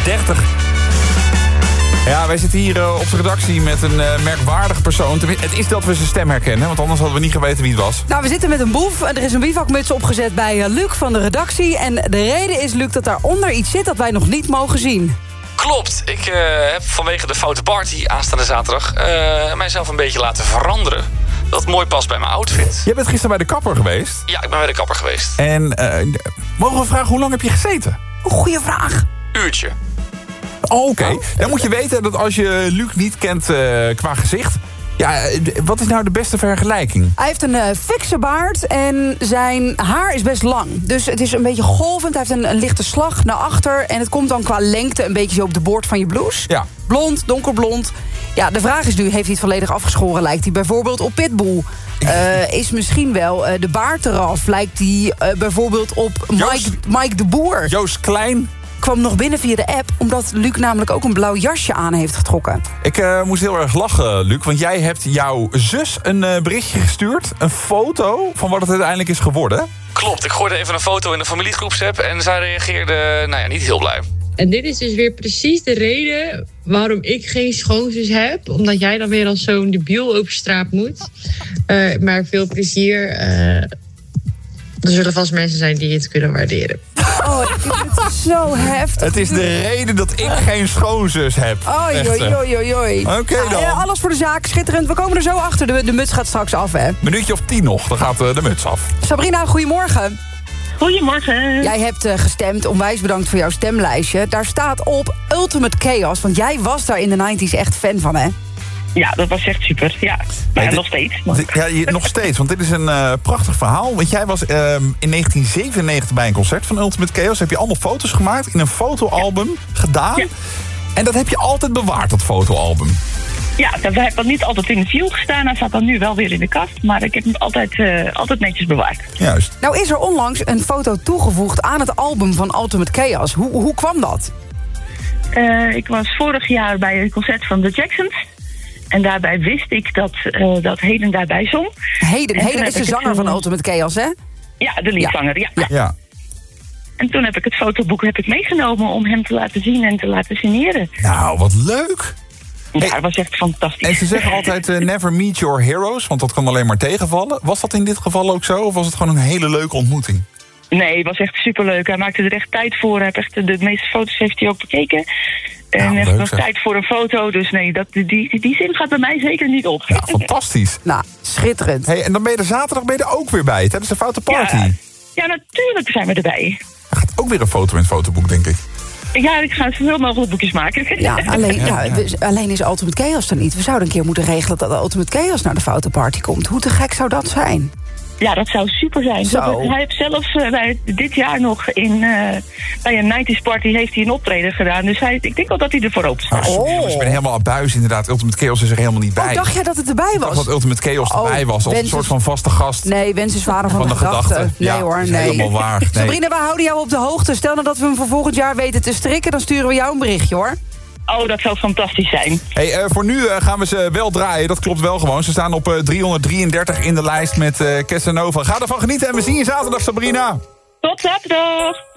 30. Ja, wij zitten hier op de redactie met een merkwaardig persoon. Het is dat we zijn stem herkennen, want anders hadden we niet geweten wie het was. Nou, we zitten met een boef. Er is een bivakmuts opgezet bij Luc van de redactie. En de reden is, Luc, dat daaronder iets zit dat wij nog niet mogen zien. Klopt, ik heb vanwege de foute party aanstaande zaterdag mijzelf een beetje laten veranderen. Dat mooi past bij mijn outfit. Je bent gisteren bij de kapper geweest. Ja, ik ben bij de kapper geweest. En mogen we vragen, hoe lang heb je gezeten? Goeie vraag. Uurtje. Oh, oké. Dan moet je weten dat als je Luc niet kent qua gezicht... Ja, wat is nou de beste vergelijking? Hij heeft een fikse baard en zijn haar is best lang. Dus het is een beetje golvend. Hij heeft een lichte slag naar achter. En het komt dan qua lengte een beetje zo op de boord van je blouse. Ja. Blond, donkerblond. Ja, de vraag is nu, heeft hij het volledig afgeschoren? Lijkt hij bijvoorbeeld op Pitbull? Is misschien wel de baard eraf? Lijkt hij bijvoorbeeld op Mike de Boer? Joost Klein kwam nog binnen via de app, omdat Luc namelijk ook een blauw jasje aan heeft getrokken. Ik moest heel erg lachen, Luc, want jij hebt jouw zus een berichtje gestuurd. Een foto van wat het uiteindelijk is geworden. Klopt, ik gooide even een foto in de familiegroepsapp en zij reageerde, niet heel blij. En dit is dus weer precies de reden waarom ik geen schoonzus heb. Omdat jij dan weer als zo'n debiel over straat moet. Maar veel plezier. Er zullen vast mensen zijn die het kunnen waarderen. Oh, ik vind het zo heftig. Het is de reden dat ik geen schoonzus heb. Oei. Oké dan. Alles voor de zaak, schitterend. We komen er zo achter. De muts gaat straks af, hè? Minuutje of 10 nog, dan gaat de muts af. Sabrina, goedemorgen. Goedemorgen. Jij hebt gestemd, onwijs bedankt voor jouw stemlijstje. Daar staat op Ultimate Chaos, want jij was daar in de 90's echt fan van, hè? Ja, dat was echt super, ja. Nog steeds. Ja, nog steeds, want dit is een prachtig verhaal. Want jij was in 1997 bij een concert van Ultimate Chaos. Heb je allemaal foto's gemaakt, in een fotoalbum gedaan. Ja. En dat heb je altijd bewaard, dat fotoalbum. Ja, dat heb dat niet altijd in de viel gestaan. Hij staat dan nu wel weer in de kast. Maar ik heb hem altijd netjes bewaard. Juist. Nou is er onlangs een foto toegevoegd aan het album van Ultimate Chaos. Hoe kwam dat? Ik was vorig jaar bij een concert van The Jacksons. En daarbij wist ik dat Heden daarbij zong. Heden is de zanger van Ultimate Chaos, hè? Ja, de liedzanger, ja. En toen heb ik het fotoboek meegenomen om hem te laten zien en te laten signeren. Nou, wat leuk! Ja, dat was echt fantastisch. En ze zeggen altijd never meet your heroes, want dat kan alleen maar tegenvallen. Was dat in dit geval ook zo, of was het gewoon een hele leuke ontmoeting? Nee, het was echt superleuk. Hij maakte er echt tijd voor. Hij heeft echt de meeste foto's heeft hij ook bekeken. En echt nog tijd voor een foto. Dus nee, die zin gaat bij mij zeker niet op. Ja, fantastisch. Nou, schitterend. Hey, en dan ben je de zaterdag er ook weer bij, tijdens de foute party. Ja, natuurlijk zijn we erbij. Er gaat ook weer een foto in het fotoboek, denk ik. Ja, ik ga zoveel mogelijk boekjes maken. Ja, alleen is Ultimate Chaos er niet. We zouden een keer moeten regelen dat de Ultimate Chaos naar de foute party komt. Hoe te gek zou dat zijn? Ja, dat zou super zijn. Hij heeft zelfs dit jaar nog bij een 90's party heeft hij een optreden gedaan. Dus ik denk wel dat hij er voorop staat. Jongens, ik ben helemaal abuis inderdaad. Ultimate Chaos is er helemaal niet bij. Dacht jij dat het erbij was? Ik dacht dat Ultimate Chaos erbij was. Of een soort van vaste gast. Nee, Wens is vader van de gedachte. Nee hoor, nee. Helemaal waar. Nee. Sabrina, we houden jou op de hoogte. Stel nou dat we hem voor volgend jaar weten te strikken, dan sturen we jou een berichtje, hoor. Oh, dat zou fantastisch zijn. Hey, voor nu gaan we ze wel draaien. Dat klopt wel gewoon. Ze staan op 333 in de lijst met Casanova. Ga ervan genieten en we zien je zaterdag, Sabrina. Tot zaterdag.